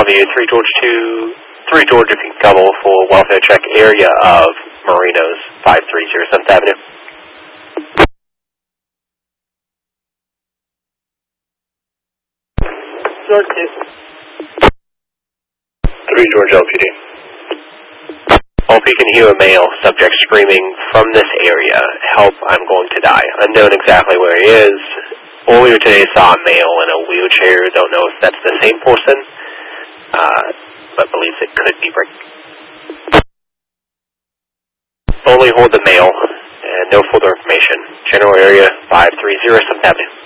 Longview, 3 George, if you can come for welfare check area of Marinos, 530 7th Avenue. George 3 George LPD. Hope you can hear a male subject screaming from this area, "Help, I'm going to die." Unknown exactly where he is. Earlier today saw a male in a wheelchair. Don't know if that's the same person, but believes it could be Rick. Only hold the male, and no further information. General area 530 7th Avenue.